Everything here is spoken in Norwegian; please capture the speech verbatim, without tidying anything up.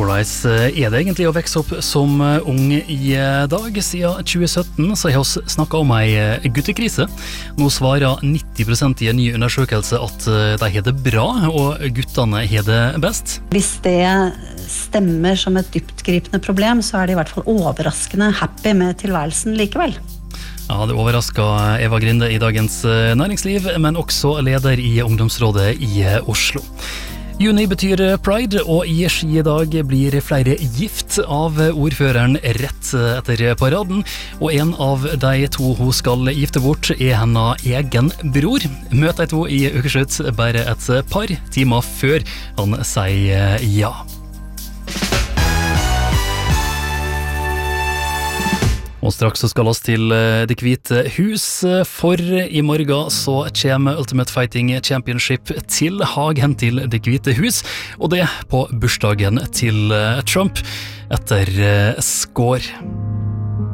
Hvordan er det egentlig å vekse opp som ung i dag? Siden tjue sytten så har vi snakket om en guttekrise. Nå svarer nitti prosent i en ny undersøkelse at de har det bra, og guttene har det best. Hvis det stemmer som et dyptgripende problem, så er de i hvert fall overraskende happy med tilværelsen likevel. Ja, det overrasket Eva Grinde i Dagens Næringsliv, men også leder i ungdomsrådet i Oslo. Juni betyr Pride, og i skidag blir flere gift av ordføreren rett etter paraden, og en av de to hun skal gifte bort er hennes egen bror. Møter de to i ukeslutt bare et par timer før han sier ja. Og straks så skal oss til Det Hvite Hus, for i morgen så kommer Ultimate Fighting Championship til Hagen til Det Hvite Hus, og det på bursdagen til Trump etter score.